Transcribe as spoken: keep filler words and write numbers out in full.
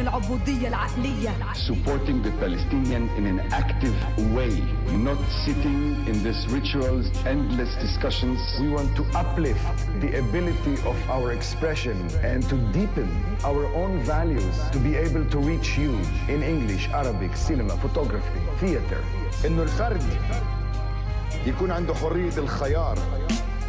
العبودية العقلية. Supporting the Palestinians in an active way, not sitting in these rituals, endless discussions. We want to uplift the ability of our expression and to deepen our own values to be able to reach you in English, Arabic, cinema, photography, theater. إنه الفرد يكون عنده حرية الخيار